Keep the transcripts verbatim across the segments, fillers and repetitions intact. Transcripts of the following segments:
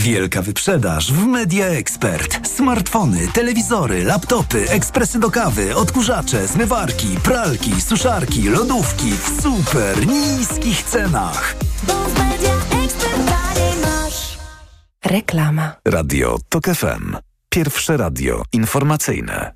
Wielka wyprzedaż w Media Expert. Smartfony, telewizory, laptopy, ekspresy do kawy, odkurzacze, zmywarki, pralki, suszarki, lodówki w super niskich cenach. Bo w Media Expert taniej masz. Reklama. Radio Tok F M. Pierwsze radio informacyjne.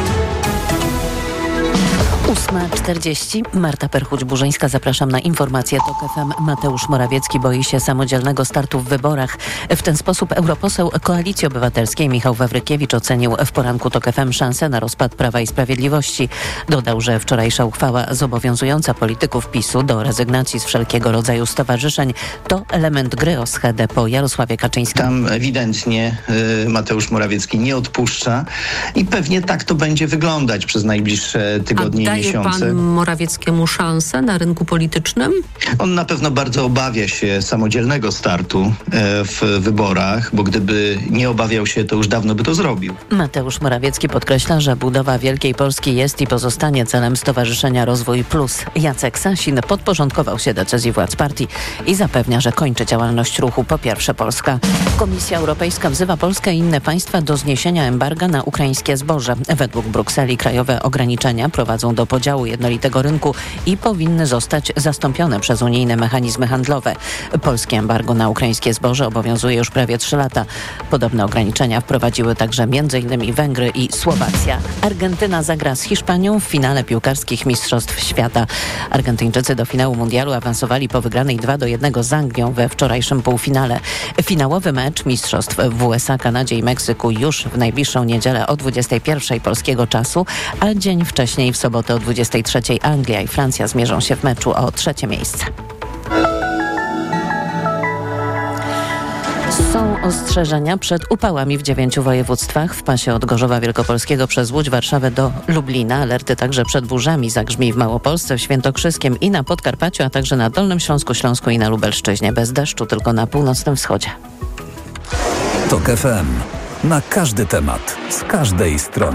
ósma czterdzieści. Marta Perchuć-Burzyńska. Zapraszam na informacje Tok F M. Mateusz Morawiecki boi się samodzielnego startu w wyborach. W ten sposób europoseł Koalicji Obywatelskiej Michał Wawrykiewicz ocenił w poranku Tok F M szansę na rozpad Prawa i Sprawiedliwości. Dodał, że wczorajsza uchwała zobowiązująca polityków PiSu do rezygnacji z wszelkiego rodzaju stowarzyszeń to element gry o schedę po Jarosławie Kaczyńskim. Tam ewidentnie y, Mateusz Morawiecki nie odpuszcza i pewnie tak to będzie wyglądać przez najbliższe tygodnie i miesiące. Daje pan Morawieckiemu szansę na rynku politycznym? On na pewno bardzo obawia się samodzielnego startu w wyborach, bo gdyby nie obawiał się, to już dawno by to zrobił. Mateusz Morawiecki podkreśla, że budowa Wielkiej Polski jest i pozostanie celem Stowarzyszenia Rozwój Plus. Jacek Sasin podporządkował się decyzji władz partii i zapewnia, że kończy działalność ruchu Po Pierwsze Polska. Komisja Europejska wzywa Polskę i inne państwa do zniesienia embarga na ukraińskie zboże. Według Brukseli krajowe ograniczenia prowadzą do podziału jednolitego rynku i powinny zostać zastąpione przez unijne mechanizmy handlowe. Polskie embargo na ukraińskie zboże obowiązuje już prawie trzy lata. Podobne ograniczenia wprowadziły także między innymi Węgry i Słowacja. Argentyna zagra z Hiszpanią w finale piłkarskich Mistrzostw Świata. Argentyńczycy do finału mundialu awansowali po wygranej dwa do jednego z Anglią we wczorajszym półfinale. Finałowy mecz Mistrzostw w U S A, Kanadzie i Meksyku już w najbliższą niedzielę o dwudziestej pierwszej polskiego czasu, a dzień wcześniej w sobotę o dwudziestej trzeciej Anglia i Francja zmierzą się w meczu o trzecie miejsce. Są ostrzeżenia przed upałami w dziewięciu województwach. W pasie od Gorzowa Wielkopolskiego przez Łódź, Warszawę do Lublina. Alerty także przed burzami zagrzmi w Małopolsce, w Świętokrzyskiem i na Podkarpaciu, a także na Dolnym Śląsku, Śląsku i na Lubelszczyźnie. Bez deszczu tylko na północnym wschodzie. Tok F M. Na każdy temat, z każdej strony.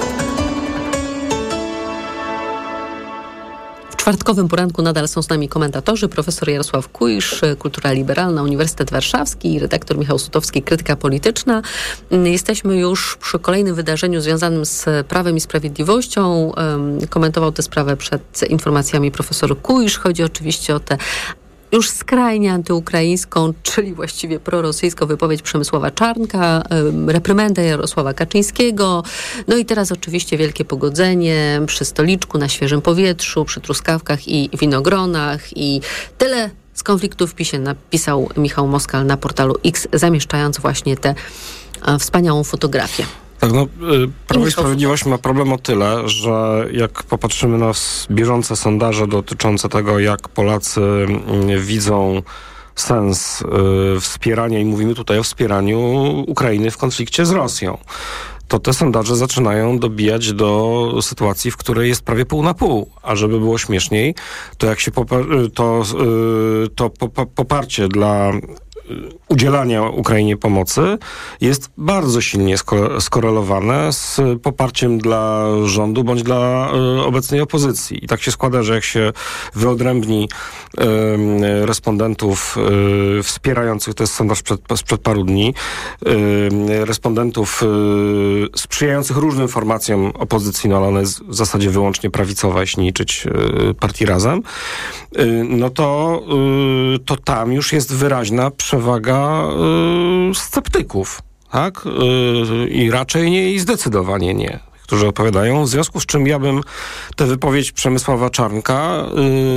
W czwartkowym poranku nadal są z nami komentatorzy, profesor Jarosław Kuisz, Kultura Liberalna, Uniwersytet Warszawski i redaktor Michał Sutowski, Krytyka Polityczna. Jesteśmy już przy kolejnym wydarzeniu związanym z Prawem i Sprawiedliwością. Komentował tę sprawę przed informacjami profesor Kuisz. Chodzi oczywiście o tę już skrajnie antyukraińską, czyli właściwie prorosyjską wypowiedź Przemysława Czarnka, reprymendę Jarosława Kaczyńskiego. No i teraz oczywiście wielkie pogodzenie przy stoliczku, na świeżym powietrzu, przy truskawkach i winogronach i tyle z konfliktu w PiSie napisał Michał Moskal na portalu X, zamieszczając właśnie tę wspaniałą fotografię. Tak, no, Prawo i Sprawiedliwość ma problem o tyle, że jak popatrzymy na bieżące sondaże dotyczące tego, jak Polacy widzą sens wspierania, i mówimy tutaj o wspieraniu Ukrainy w konflikcie z Rosją, to te sondaże zaczynają dobijać do sytuacji, w której jest prawie pół na pół. A żeby było śmieszniej, to jak się popa- to, to poparcie dla udzielania Ukrainie pomocy jest bardzo silnie sko- skorelowane z poparciem dla rządu bądź dla y, obecnej opozycji. I tak się składa, że jak się wyodrębni y, respondentów y, wspierających, to jest sondaż sprzed, sprzed paru dni, y, respondentów y, sprzyjających różnym formacjom opozycji, no ale ona jest w zasadzie wyłącznie prawicowa, jeśli liczyć y, partii Razem, y, no to, y, to tam już jest wyraźna przewaga y, sceptyków, tak? Y, I raczej nie, i zdecydowanie nie, którzy opowiadają, w związku z czym ja bym tę wypowiedź Przemysława Czarnka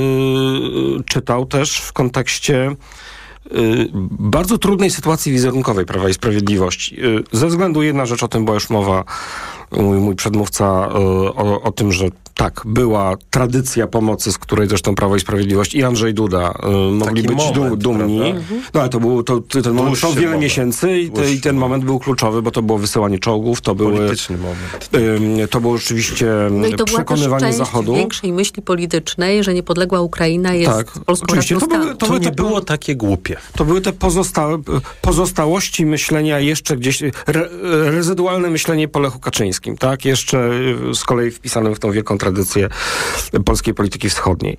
y, czytał też w kontekście y, bardzo trudnej sytuacji wizerunkowej Prawa i Sprawiedliwości. Y, ze względu, jedna rzecz, o tym była już mowa, mój, mój przedmówca, y, o, o tym, że tak, była tradycja pomocy, z której zresztą Prawo i Sprawiedliwość i Andrzej Duda y, mogli być moment, dumni. Mhm. No ale to był to, ten Dłuższy moment trwał wiele moment. miesięcy i, te, i ten moment był kluczowy, bo to było wysyłanie czołgów, to były... Polityczny moment. Y, to było rzeczywiście no i to przekonywanie była też Zachodu. Większej myśli politycznej, że niepodległa Ukraina jest tak, polską oczywiście. To, były, to, to były nie te, było takie głupie. To były te pozostałe, pozostałości myślenia jeszcze gdzieś, re, rezydualne myślenie po Lechu Kaczyńskim, tak? Jeszcze z kolei wpisanym w tą wielką tradycję tradycje polskiej polityki wschodniej.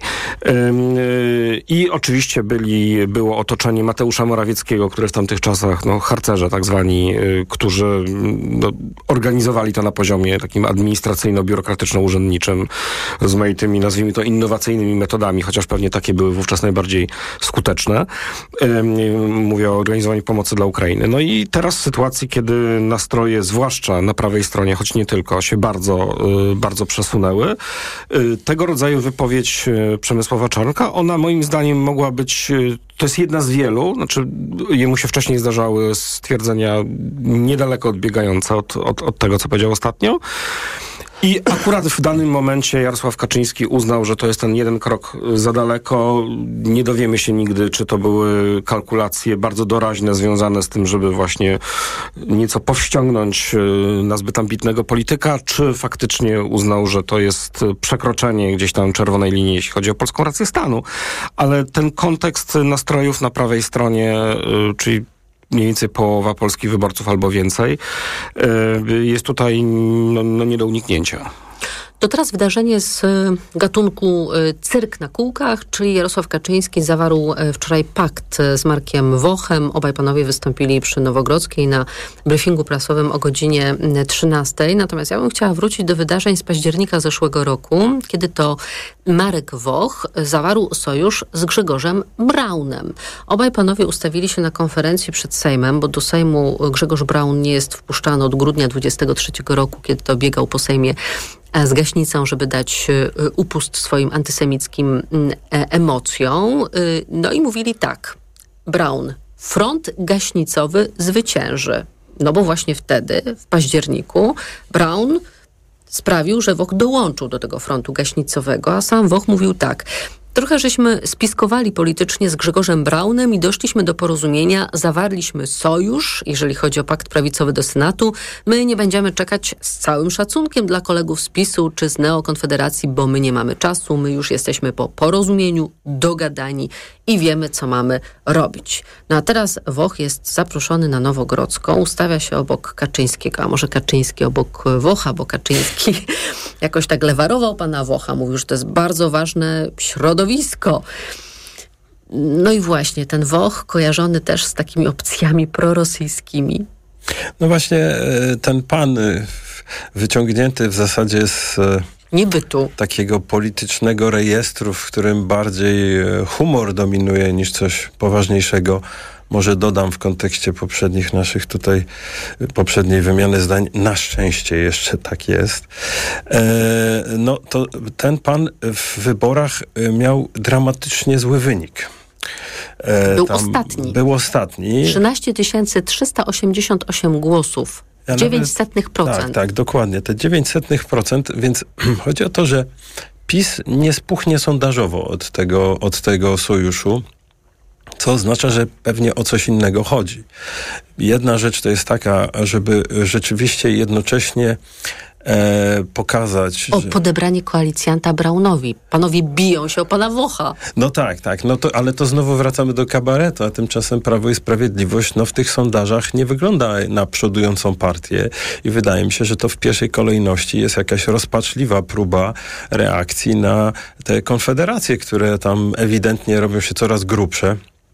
I oczywiście byli, było otoczenie Mateusza Morawieckiego, który w tamtych czasach, no harcerze tak zwani, którzy no, organizowali to na poziomie takim administracyjno-biurokratyczno-urzędniczym, rozmaitymi, nazwijmy to, innowacyjnymi metodami, chociaż pewnie takie były wówczas najbardziej skuteczne. Mówię o organizowaniu pomocy dla Ukrainy. No i teraz w sytuacji, kiedy nastroje, zwłaszcza na prawej stronie, choć nie tylko, się bardzo, bardzo przesunęły, tego rodzaju wypowiedź Przemysława Czarnka, ona moim zdaniem mogła być, to jest jedna z wielu, znaczy jemu się wcześniej zdarzały stwierdzenia niedaleko odbiegające od, od, od tego, co powiedział ostatnio. I akurat w danym momencie Jarosław Kaczyński uznał, że to jest ten jeden krok za daleko. Nie dowiemy się nigdy, czy to były kalkulacje bardzo doraźne związane z tym, żeby właśnie nieco powściągnąć na zbyt ambitnego polityka, czy faktycznie uznał, że to jest przekroczenie gdzieś tam czerwonej linii, jeśli chodzi o polską rację stanu. Ale ten kontekst nastrojów na prawej stronie, czyli mniej więcej połowa polskich wyborców albo więcej, jest tutaj no, no nie do uniknięcia. To teraz wydarzenie z gatunku cyrk na kółkach, czyli Jarosław Kaczyński zawarł wczoraj pakt z Markiem Wochem. Obaj panowie wystąpili przy Nowogrodzkiej na briefingu prasowym o godzinie trzynastej. Natomiast ja bym chciała wrócić do wydarzeń z października zeszłego roku, kiedy to Marek Woch zawarł sojusz z Grzegorzem Braunem. Obaj panowie ustawili się na konferencji przed Sejmem, bo do Sejmu Grzegorz Braun nie jest wpuszczany od grudnia dwudziestego trzeciego roku, kiedy to biegał po Sejmie z gaśnicą, żeby dać upust swoim antysemickim emocjom. No i mówili tak: Braun, front gaśnicowy zwycięży. No bo właśnie wtedy, w październiku, Braun sprawił, że Woch dołączył do tego frontu gaśnicowego, a sam Woch mówił tak: trochę żeśmy spiskowali politycznie z Grzegorzem Braunem i doszliśmy do porozumienia, zawarliśmy sojusz, jeżeli chodzi o pakt prawicowy do Senatu. My nie będziemy czekać, z całym szacunkiem dla kolegów z PiSu czy z Neokonfederacji, bo my nie mamy czasu, my już jesteśmy po porozumieniu, dogadani i wiemy, co mamy robić. No a teraz Woch jest zaproszony na Nowogrodzką, ustawia się obok Kaczyńskiego, a może Kaczyński obok Wocha, bo Kaczyński jakoś tak lewarował pana Wocha, mówił, że to jest bardzo ważne środowisko. No i właśnie, ten Woch kojarzony też z takimi opcjami prorosyjskimi. No właśnie, ten pan wyciągnięty w zasadzie z niebytu takiego politycznego rejestru, w którym bardziej humor dominuje niż coś poważniejszego. Może dodam w kontekście poprzednich naszych tutaj, poprzedniej wymiany zdań, na szczęście jeszcze tak jest. E, no to ten pan w wyborach miał dramatycznie zły wynik. E, był ostatni. Był ostatni. trzynaście tysięcy trzysta osiemdziesiąt osiem głosów. Ja dziewięć setnych procent. Tak, tak, dokładnie. Te dziewięć setnych procent, więc chodzi o to, że PiS nie spuchnie sondażowo od tego, od tego sojuszu, co oznacza, że pewnie o coś innego chodzi. Jedna rzecz to jest taka, żeby rzeczywiście jednocześnie e, pokazać... O że... podebranie koalicjanta Braunowi. Panowie biją się o pana Wocha. No tak, tak. No to, ale to znowu wracamy do kabaretu, a tymczasem Prawo i Sprawiedliwość no, w tych sondażach nie wygląda na przodującą partię i wydaje mi się, że to w pierwszej kolejności jest jakaś rozpaczliwa próba reakcji na te konfederacje, które tam ewidentnie robią się coraz grubsze.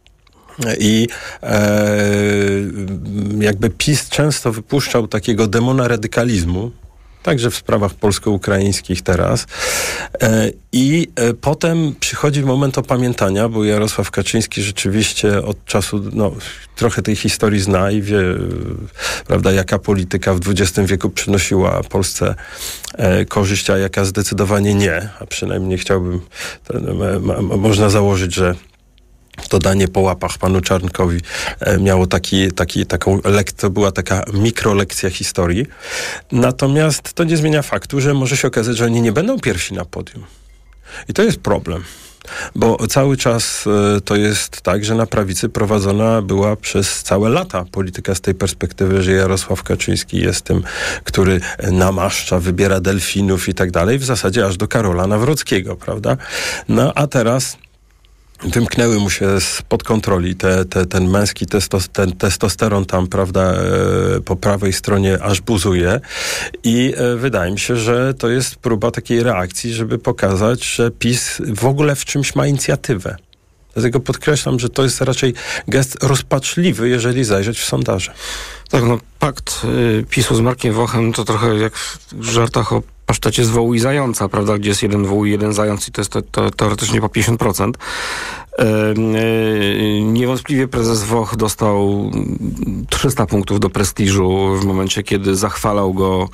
I e, jakby PiS często wypuszczał takiego demona radykalizmu, także w sprawach polsko-ukraińskich teraz. E, I e, potem przychodzi moment opamiętania, bo Jarosław Kaczyński rzeczywiście od czasu, no, trochę tej historii zna i wie, prawda, jaka polityka w dwudziestym wieku przynosiła Polsce e, korzyść, a jaka zdecydowanie nie. A przynajmniej chciałbym, to, ma, ma, można założyć, że to danie po łapach panu Czarnkowi e, miało taki, taki, taką lek- to była taka mikrolekcja historii. Natomiast to nie zmienia faktu, że może się okazać, że oni nie będą pierwsi na podium. I to jest problem. Bo cały czas e, to jest tak, że na prawicy prowadzona była przez całe lata polityka z tej perspektywy, że Jarosław Kaczyński jest tym, który namaszcza, wybiera delfinów i tak dalej, w zasadzie aż do Karola Nawrockiego, prawda? No a teraz wymknęły mu się spod kontroli te, te, ten męski testos, ten testosteron tam, prawda, e, po prawej stronie aż buzuje i e, wydaje mi się, że to jest próba takiej reakcji, żeby pokazać, że PiS w ogóle w czymś ma inicjatywę. Dlatego podkreślam, że to jest raczej gest rozpaczliwy, jeżeli zajrzeć w sondaże. Tak, no pakt y, PiSu z Markiem Wochem to trochę jak w żartach o pasztecie z wołu i zająca, prawda, gdzie jest jeden wół i jeden zając i to jest to, to, teoretycznie po pięćdziesiąt procent. E, e, niewątpliwie prezes Woch dostał trzysta punktów do prestiżu w momencie, kiedy zachwalał go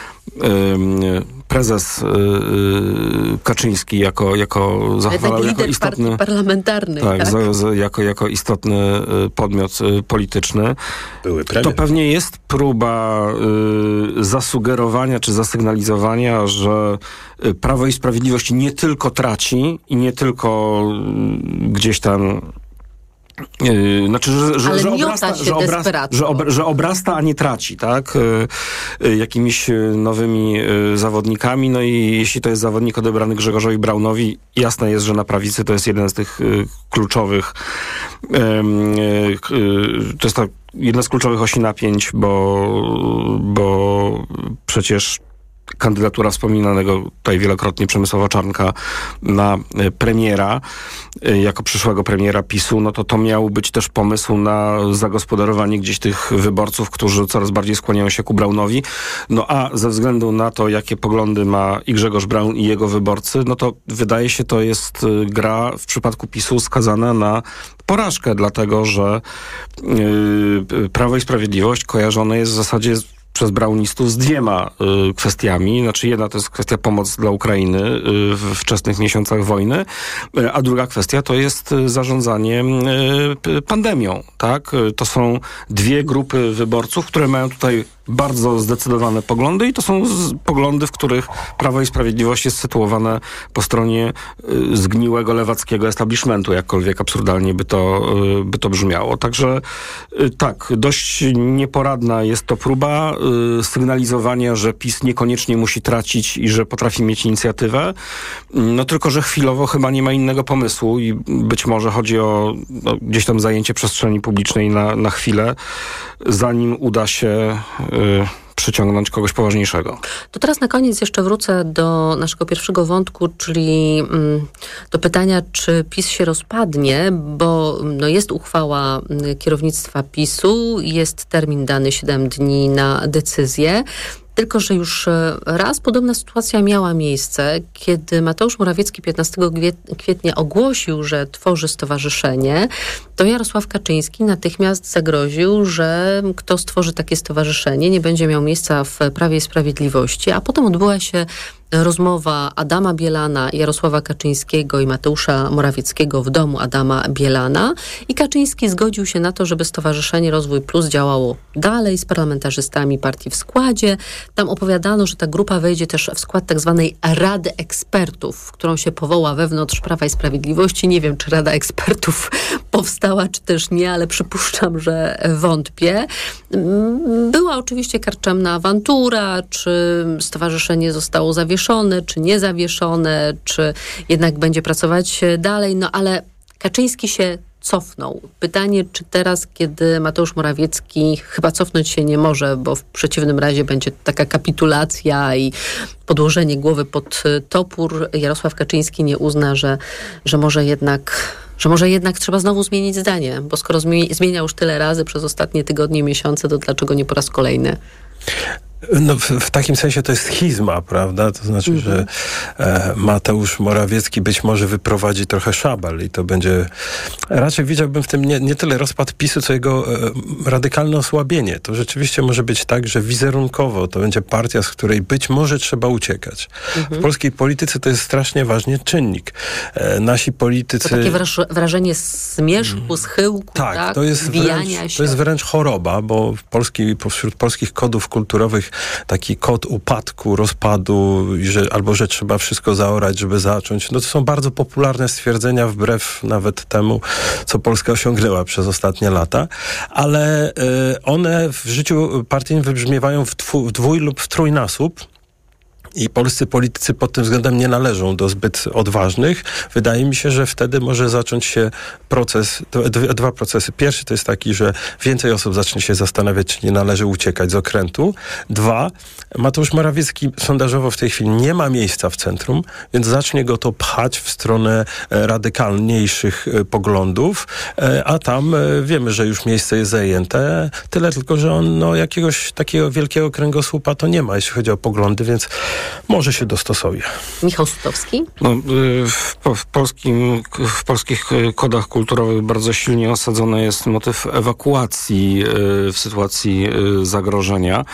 prezes Kaczyński jako, jako zachwalał jako istotny parlamentarny, tak, tak? Za, za, jako, jako istotny podmiot polityczny. Były premier. To pewnie jest próba y, zasugerowania czy zasygnalizowania, że Prawo i Sprawiedliwość nie tylko traci i nie tylko y, gdzieś tam Yy, znaczy, że, że, że, obrasta, że, obrasta, że, ob, że obrasta, a nie traci, tak? Yy, yy, jakimiś nowymi yy, zawodnikami. No i jeśli to jest zawodnik odebrany Grzegorzowi Braunowi, jasne jest, że na prawicy to jest jeden z tych yy, kluczowych yy, yy, to jest to jedna z kluczowych osi napięć, bo, bo przecież kandydatura wspominanego tutaj wielokrotnie Przemysława Czarnka na premiera, jako przyszłego premiera PiSu, no to to miał być też pomysł na zagospodarowanie gdzieś tych wyborców, którzy coraz bardziej skłaniają się ku Braunowi. No a ze względu na to, jakie poglądy ma i Grzegorz Braun i jego wyborcy, no to wydaje się, to jest gra w przypadku PiSu skazana na porażkę, dlatego że yy, Prawo i Sprawiedliwość kojarzone jest w zasadzie z przez braunistów z dwiema y, kwestiami. Znaczy jedna to jest kwestia pomocy dla Ukrainy y, w wczesnych miesiącach wojny, y, a druga kwestia to jest y, zarządzanie y, pandemią. Tak? Y, to są dwie grupy wyborców, które mają tutaj bardzo zdecydowane poglądy i to są z, poglądy, w których Prawo i Sprawiedliwość jest sytuowane po stronie y, zgniłego lewackiego establishmentu, jakkolwiek absurdalnie by to, y, by to brzmiało. Także y, tak, dość nieporadna jest to próba y, sygnalizowania, że PiS niekoniecznie musi tracić i że potrafi mieć inicjatywę. No tylko, że chwilowo chyba nie ma innego pomysłu i być może chodzi o no, gdzieś tam zajęcie przestrzeni publicznej na, na chwilę, zanim uda się y, przyciągnąć kogoś poważniejszego. To teraz na koniec jeszcze wrócę do naszego pierwszego wątku, czyli mm, do pytania, czy PiS się rozpadnie, bo no, jest uchwała kierownictwa PiSu, jest termin dany siedem dni na decyzję. Tylko że już raz podobna sytuacja miała miejsce, kiedy Mateusz Morawiecki piętnastego kwietnia ogłosił, że tworzy stowarzyszenie, to Jarosław Kaczyński natychmiast zagroził, że kto stworzy takie stowarzyszenie, nie będzie miał miejsca w Prawie i Sprawiedliwości, a potem odbyła się rozmowa Adama Bielana, Jarosława Kaczyńskiego i Mateusza Morawieckiego w domu Adama Bielana i Kaczyński zgodził się na to, żeby Stowarzyszenie Rozwój Plus działało dalej z parlamentarzystami partii w składzie. Tam opowiadano, że ta grupa wejdzie też w skład tak zwanej Rady Ekspertów, którą się powoła wewnątrz Prawa i Sprawiedliwości. Nie wiem, czy Rada Ekspertów powstała, czy też nie, ale przypuszczam, że wątpię. Była oczywiście karczemna awantura, czy stowarzyszenie zostało zawieszone, czy nie zawieszone, czy jednak będzie pracować dalej, no ale Kaczyński się cofnął. Pytanie, czy teraz, kiedy Mateusz Morawiecki chyba cofnąć się nie może, bo w przeciwnym razie będzie taka kapitulacja i podłożenie głowy pod topór, Jarosław Kaczyński nie uzna, że, że może jednak... że może jednak trzeba znowu zmienić zdanie, bo skoro zmienia już tyle razy przez ostatnie tygodnie, miesiące, to dlaczego nie po raz kolejny? No, w, w takim sensie to jest schizma, prawda? To znaczy, mm-hmm. że e, Mateusz Morawiecki być może wyprowadzi trochę szabel i to będzie... Raczej widziałbym w tym nie, nie tyle rozpad PiSu, co jego e, radykalne osłabienie. To rzeczywiście może być tak, że wizerunkowo to będzie partia, z której być może trzeba uciekać. Mm-hmm. W polskiej polityce to jest strasznie ważny czynnik. E, nasi politycy... To takie wraż- wrażenie zmierzchu, schyłku, tak? tak? To jest wręcz, się. To jest wręcz choroba, bo w Polski, wśród polskich kodów kulturowych taki kod upadku, rozpadu, że, albo że trzeba wszystko zaorać, żeby zacząć. No to są bardzo popularne stwierdzenia, wbrew nawet temu, co Polska osiągnęła przez ostatnie lata, ale y, one w życiu partyjnym wybrzmiewają w, dwu, w dwój lub w trójnasób. i polscy politycy pod tym względem nie należą do zbyt odważnych, wydaje mi się, że wtedy może zacząć się proces, dwa, dwa procesy. Pierwszy to jest taki, że więcej osób zacznie się zastanawiać, czy nie należy uciekać z okrętu. Dwa, Mateusz Morawiecki sondażowo w tej chwili nie ma miejsca w centrum, więc zacznie go to pchać w stronę radykalniejszych poglądów, a tam wiemy, że już miejsce jest zajęte. Tyle tylko, że on no, jakiegoś takiego wielkiego kręgosłupa to nie ma, jeśli chodzi o poglądy, więc może się dostosuje. Michał Sutowski? No, w, w, polskim, w polskich kodach kulturowych bardzo silnie osadzony jest motyw ewakuacji w sytuacji zagrożenia.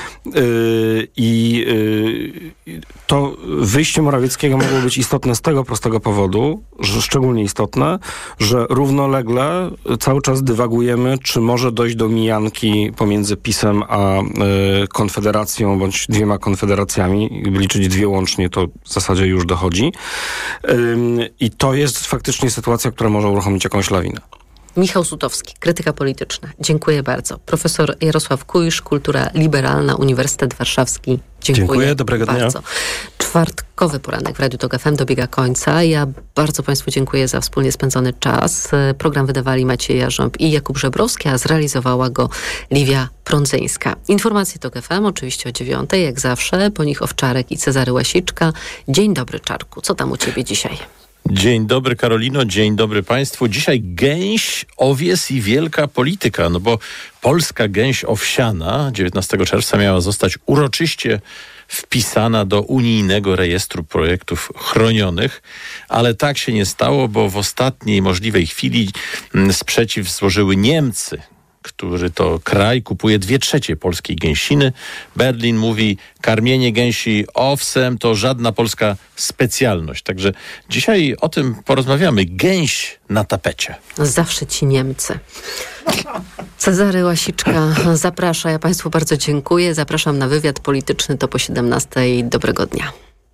I to wyjście Morawieckiego mogło być istotne z tego prostego powodu, że szczególnie istotne, że równolegle cały czas dywagujemy, czy może dojść do mijanki pomiędzy PiS-em a Konfederacją, bądź dwiema konfederacjami, liczyć dwie łącznie, to w zasadzie już dochodzi. I to jest faktycznie sytuacja, która może uruchomić jakąś lawinę. Michał Sutowski, krytyka polityczna. Dziękuję bardzo. Profesor Jarosław Kuisz, Kultura Liberalna, Uniwersytet Warszawski. Dziękuję, Dziękuję dobrego bardzo. Dnia. Czwartkowy poranek w Radiu Tok F M dobiega końca. Ja bardzo Państwu dziękuję za wspólnie spędzony czas. Program wydawali Maciej Jarząb i Jakub Żebrowski, a zrealizowała go Liwia Prądzyńska. Informacje Tok F M oczywiście o dziewiątej, jak zawsze. Po nich Owczarek i Cezary Łasiczka. Dzień dobry, Czarku. Co tam u Ciebie dzisiaj? Dzień dobry, Karolino, dzień dobry Państwu. Dzisiaj gęś, owies i wielka polityka, no bo polska gęś owsiana dziewiętnastego czerwca miała zostać uroczyście wpisana do unijnego rejestru projektów chronionych, ale tak się nie stało, bo w ostatniej możliwej chwili sprzeciw złożyły Niemcy, który to kraj kupuje dwie trzecie polskiej gęsiny. Berlin mówi, karmienie gęsi owsem to żadna polska specjalność. Także dzisiaj o tym porozmawiamy. Gęś na tapecie. Zawsze ci Niemcy. Cezary Łasiczka zaprasza. Ja Państwu bardzo dziękuję. Zapraszam na wywiad polityczny. To po siedemnastej. Dobrego dnia.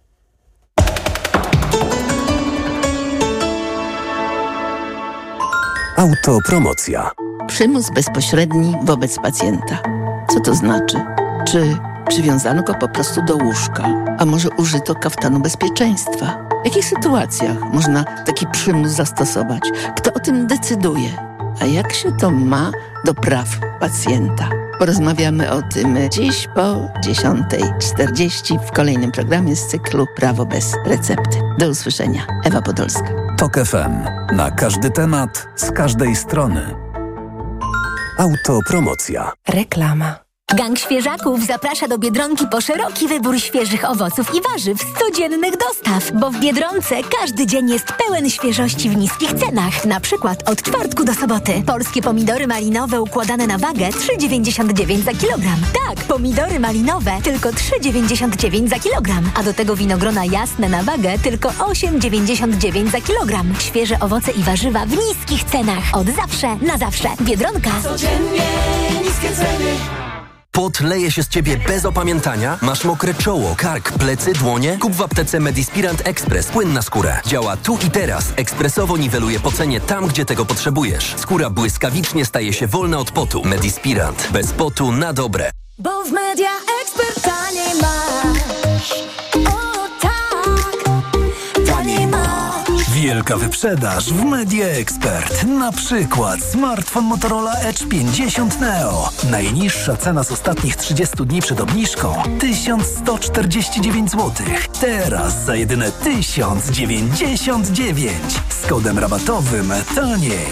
Autopromocja. Przymus bezpośredni wobec pacjenta. Co to znaczy? Czy przywiązano go po prostu do łóżka? A może użyto kaftanu bezpieczeństwa? W jakich sytuacjach można taki przymus zastosować? Kto o tym decyduje? A jak się to ma do praw pacjenta? Porozmawiamy o tym dziś po dziesiątej czterdzieści w kolejnym programie z cyklu Prawo bez recepty. Do usłyszenia. Ewa Podolska. Tok F M. Na każdy temat, z każdej strony. Autopromocja. Reklama. Gang Świeżaków zaprasza do Biedronki po szeroki wybór świeżych owoców i warzyw z codziennych dostaw, bo w Biedronce każdy dzień jest pełen świeżości w niskich cenach. Na przykład od czwartku do soboty. Polskie pomidory malinowe układane na wagę trzy dziewięćdziesiąt dziewięć za kilogram. Tak, pomidory malinowe tylko trzy dziewięćdziesiąt dziewięć za kilogram. A do tego winogrona jasne na wagę tylko osiem dziewięćdziesiąt dziewięć za kilogram. Świeże owoce i warzywa w niskich cenach. Od zawsze, na zawsze. Biedronka. Codziennie niskie ceny. Pot leje się z ciebie bez opamiętania? Masz mokre czoło, kark, plecy, dłonie? Kup w aptece Medispirant Express płyn na skórę. Działa tu i teraz. Ekspresowo niweluje pocenie tam, gdzie tego potrzebujesz. Skóra błyskawicznie staje się wolna od potu. Medispirant. Bez potu na dobre. Bo w Media Expert taniej masz. O tak, taniej masz. Wielka wyprzedaż w Media Expert. Na przykład smartfon Motorola Edge pięćdziesiąt Neo. Najniższa cena z ostatnich trzydziestu dni przed obniżką tysiąc sto czterdzieści dziewięć złotych. Teraz za jedyne tysiąc dziewięćdziesiąt dziewięć. Z kodem rabatowym taniej.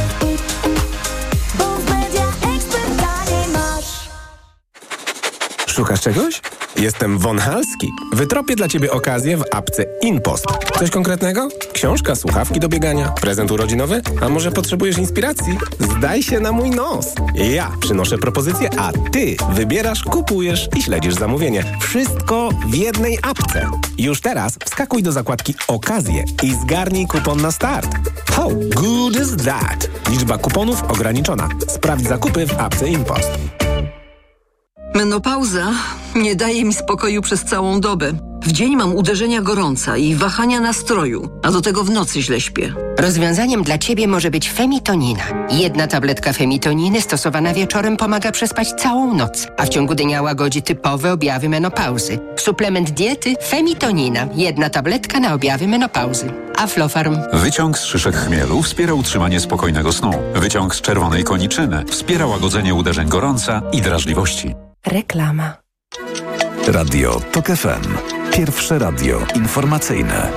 Bo w Media Expert taniej masz. Szukasz czegoś? Jestem Von Halski. Wytropię dla Ciebie okazję w apce InPost. Coś konkretnego? Książka, słuchawki do biegania, prezent urodzinowy? A może potrzebujesz inspiracji? Zdaj się na mój nos. Ja przynoszę propozycję, a Ty wybierasz, kupujesz i śledzisz zamówienie. Wszystko w jednej apce. Już teraz wskakuj do zakładki Okazje i zgarnij kupon na start. How good is that? Liczba kuponów ograniczona. Sprawdź zakupy w apce InPost. Menopauza nie daje mi spokoju przez całą dobę. W dzień mam uderzenia gorąca i wahania nastroju, a do tego w nocy źle śpię. Rozwiązaniem dla Ciebie może być Femitonina. Jedna tabletka Femitoniny stosowana wieczorem pomaga przespać całą noc, a w ciągu dnia łagodzi typowe objawy menopauzy. Suplement diety Femitonina. Jedna tabletka na objawy menopauzy. Aflofarm. Wyciąg z szyszek chmielu wspiera utrzymanie spokojnego snu. Wyciąg z czerwonej koniczyny wspiera łagodzenie uderzeń gorąca i drażliwości. Reklama. Radio TOK F M. Pierwsze radio informacyjne.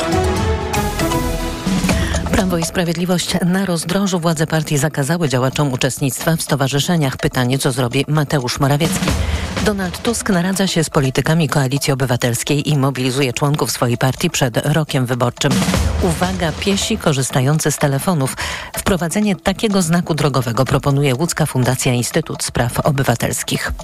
Prawo i Sprawiedliwość na rozdrożu. Władze partii zakazały działaczom uczestnictwa w stowarzyszeniach. Pytanie, co zrobi Mateusz Morawiecki. Donald Tusk naradza się z politykami Koalicji Obywatelskiej i mobilizuje członków swojej partii przed rokiem wyborczym. Uwaga, piesi korzystający z telefonów. Wprowadzenie takiego znaku drogowego proponuje Łódzka Fundacja Instytut Spraw Obywatelskich.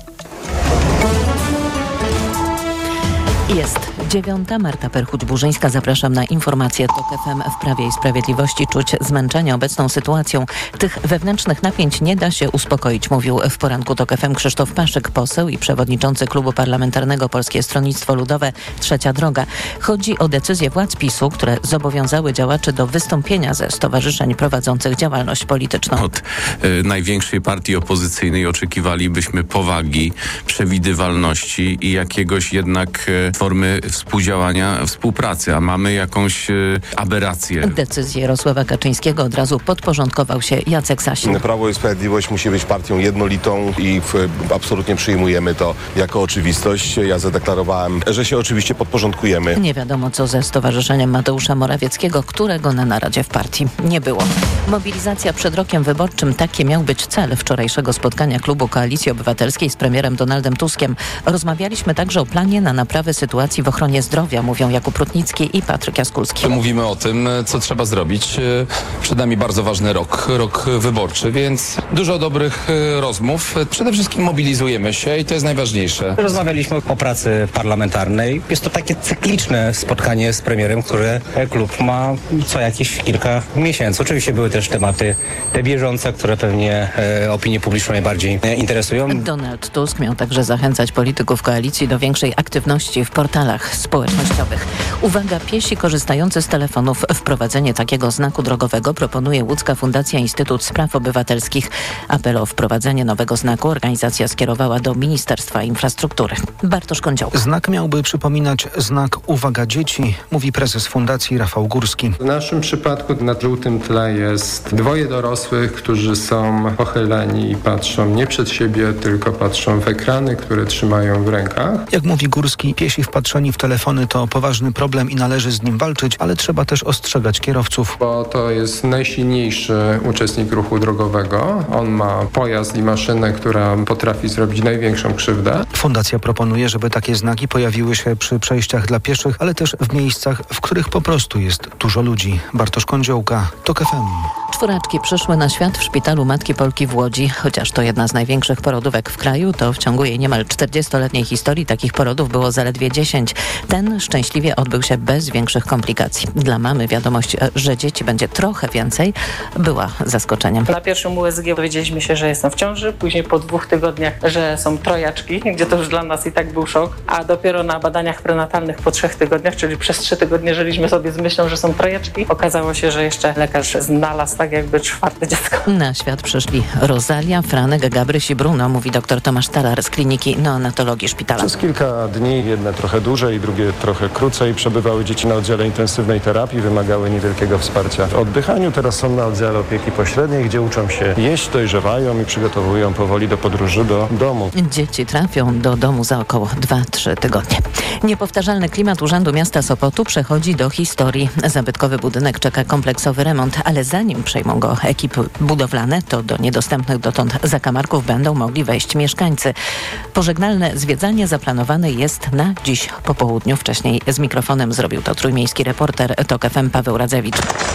Jest dziewiąta. Marta Perchuć-Burzyńska. Zapraszam na informacje TOK F M. W Prawie i Sprawiedliwości czuć zmęczenie obecną sytuacją. Tych wewnętrznych napięć nie da się uspokoić, mówił w poranku TOK F M Krzysztof Paszyk, poseł i przewodniczący Klubu Parlamentarnego Polskie Stronnictwo Ludowe Trzecia Droga. Chodzi o decyzje władz PiSu, które zobowiązały działaczy do wystąpienia ze stowarzyszeń prowadzących działalność polityczną. Od y, największej partii opozycyjnej oczekiwalibyśmy powagi, przewidywalności i jakiegoś jednak y, formy współdziałania, współpracy, a mamy jakąś y, aberrację. Decyzję Jarosława Kaczyńskiego od razu podporządkował się Jacek Sasin. Prawo i Sprawiedliwość musi być partią jednolitą i w, absolutnie przyjmujemy to jako oczywistość. Ja zadeklarowałem, że się oczywiście podporządkujemy. Nie wiadomo, co ze stowarzyszeniem Mateusza Morawieckiego, którego na naradzie w partii nie było. Mobilizacja przed rokiem wyborczym. Taki miał być cel wczorajszego spotkania Klubu Koalicji Obywatelskiej z premierem Donaldem Tuskiem. Rozmawialiśmy także o planie na naprawę sytuacji w ochronie zdrowia, mówią Jakub Rutnicki i Patryk Jaskulski. Mówimy o tym, co trzeba zrobić. Przed nami bardzo ważny rok, rok wyborczy, więc dużo dobrych rozmów. Przede wszystkim mobilizujemy się i to jest najważniejsze. Rozmawialiśmy o pracy parlamentarnej. Jest to takie cykliczne spotkanie z premierem, które klub ma co jakieś kilka miesięcy. Oczywiście były też tematy te bieżące, które pewnie e, opinię publiczną najbardziej e, interesują. Donald Tusk miał także zachęcać polityków koalicji do większej aktywności w portalach społecznościowych. Uwaga, piesi korzystający z telefonów. Wprowadzenie takiego znaku drogowego proponuje Łódzka Fundacja Instytut Spraw Obywatelskich. Apel o wprowadzenie nowego znaku organizacja skierowała do Ministerstwa Infrastruktury. Bartosz Kądzioł. Znak miałby przypominać znak Uwaga dzieci, mówi prezes fundacji Rafał Górski. W naszym przypadku na żółtym tle jest dwoje dorosłych, którzy są pochyleni i patrzą nie przed siebie, tylko patrzą w ekrany, które trzymają w rękach. Jak mówi Górski, piesi wpatrzeni w telefony to poważny problem i należy z nim walczyć, ale trzeba też ostrzegać kierowców. Bo to jest najsilniejszy uczestnik ruchu drogowego. On ma pojazd i maszynę, która potrafi zrobić największą krzywdę. Fundacja proponuje, żeby takie znaki pojawiły się przy przejściach dla pieszych, ale też w miejscach, w których po prostu jest dużo ludzi. Bartosz Kądziołka, TOK F M. Czworaczki przyszły na świat w szpitalu Matki Polki w Łodzi. Chociaż to jedna z największych porodówek w kraju, to w ciągu jej niemal czterdziestoletniej historii takich porodów było zaledwie dziesięć. Ten szczęśliwie odbył się bez większych komplikacji. Dla mamy wiadomość, że dzieci będzie trochę więcej, była zaskoczeniem. Na pierwszym U S G dowiedzieliśmy się, że jestem w ciąży, później po dwóch tygodniach, że są trojaczki, gdzie to już dla nas i tak był szok, a dopiero na badaniach prenatalnych po trzech tygodniach, czyli przez trzy tygodnie żyliśmy sobie z myślą, że są trojaczki. Okazało się, że jeszcze lekarz znalazł tak jakby czwarte dziecko. Na świat przyszli Rosalia, Franek, Gabryś i Bruno, mówi dr Tomasz Talar z Kliniki Neonatologii Szpitala. Przez kilka dni, jedne trochę dłużej, drugie trochę krócej, przebywały dzieci na oddziale intensywnej terapii, wymagały niewielkiego wsparcia w oddychaniu. Teraz są na oddziale opieki pośredniej, gdzie uczą się jeść, dojrzewają i przygotowują powoli do podróży do domu. Dzieci trafią do domu za około dwa trzy tygodnie. Niepowtarzalny klimat Urzędu Miasta Sopotu przechodzi do historii. Zabytkowy budynek czeka kompleksowy remont, ale zanim przejmą go ekipy budowlane, to do niedostępnych dotąd zakamarków będą mogli wejść mieszkańcy. Pożegnalne zwiedzanie zaplanowane jest na dziś po południu. Wcześniej z mikrofonem zrobił to trójmiejski reporter TOK F M Paweł Radzewicz.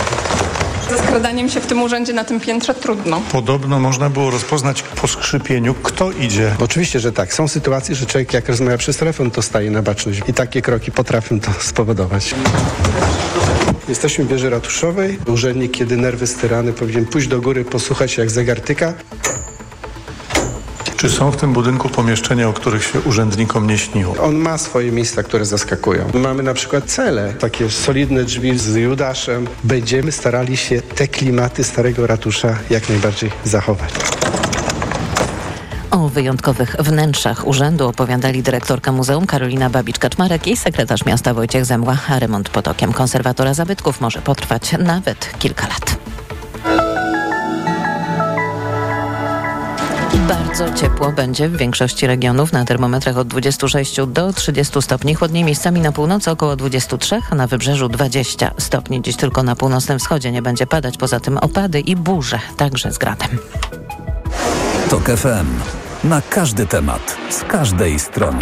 Ze skradaniem się w tym urzędzie na tym piętrze trudno. Podobno można było rozpoznać po skrzypieniu, kto idzie. Oczywiście, że tak. Są sytuacje, że człowiek jak rozmawia przez telefon, to staje na baczność. I takie kroki potrafią to spowodować. Jesteśmy w wieży ratuszowej. Urzędnik, kiedy nerwy styrane, powinien pójść do góry, posłuchać jak zegar tyka. Czy są w tym budynku pomieszczenia, o których się urzędnikom nie śniło? On ma swoje miejsca, które zaskakują. Mamy na przykład cele, takie solidne drzwi z Judaszem. Będziemy starali się te klimaty starego ratusza jak najbardziej zachować. O wyjątkowych wnętrzach urzędu opowiadali dyrektorka muzeum Karolina Babicz-Kaczmarek i sekretarz miasta Wojciech Zemła, a remont pod okiem konserwatora zabytków może potrwać nawet kilka lat. Bardzo ciepło będzie w większości regionów. Na termometrach od dwudziestu sześciu do trzydziestu stopni. Chłodniej miejscami na północy około dwudziestu trzech, a na wybrzeżu dwadzieścia stopni. Dziś tylko na północnym wschodzie nie będzie padać. Poza tym opady i burze, także z gradem. Tok F M. Na każdy temat, z każdej strony.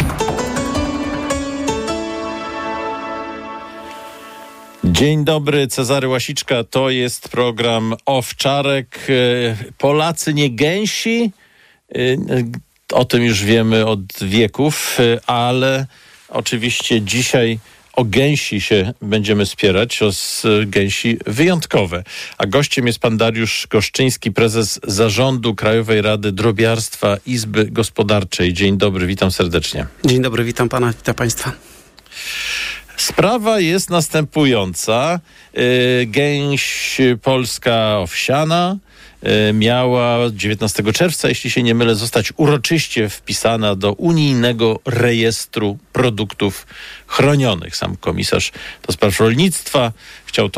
Dzień dobry, Cezary Łasiczka. To jest program Owczarek. Polacy nie gęsi. O tym już wiemy od wieków, ale oczywiście dzisiaj o gęsi się będziemy spierać, o gęsi wyjątkowe. A gościem jest pan Dariusz Goszczyński, prezes Zarządu Krajowej Rady Drobiarstwa Izby Gospodarczej. Dzień dobry, witam serdecznie. Dzień dobry, witam pana, witam państwa. Sprawa jest następująca. Gęś polska owsiana miała dziewiętnastego czerwca, jeśli się nie mylę, zostać uroczyście wpisana do unijnego rejestru produktów chronionych. Sam komisarz do spraw rolnictwa chciał to